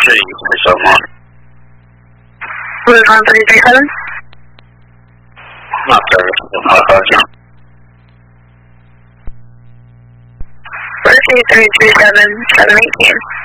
Street, or something. Was it on 337? Not 30, What is 337, 718?